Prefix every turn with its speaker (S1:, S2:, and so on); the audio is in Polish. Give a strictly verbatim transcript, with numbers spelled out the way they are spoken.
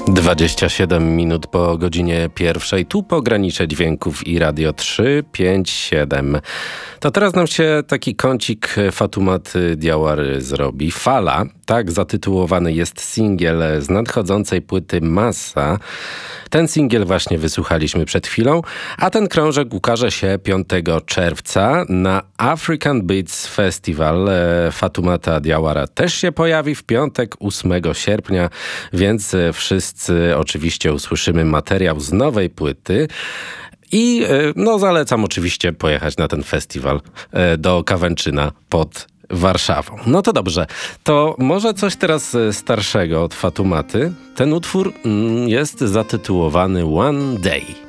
S1: dwadzieścia siedem minut po godzinie pierwszej, tu pogranicze dźwięków i Radio trzy pięć siedem. To teraz nam się taki kącik Fatumaty Diawary zrobi. Fala, tak zatytułowany jest singiel z nadchodzącej płyty Massa. Ten singiel właśnie wysłuchaliśmy przed chwilą, a ten krążek ukaże się piątego czerwca na African Beats Festival. Fatumata Diawara też się pojawi w piątek ósmego sierpnia, więc wszyscy oczywiście usłyszymy materiał z nowej płyty. I no zalecam oczywiście pojechać na ten festiwal do Kawęczyna pod Warszawą. No to dobrze, to może coś teraz starszego od Fatumaty. Ten utwór jest zatytułowany One Day.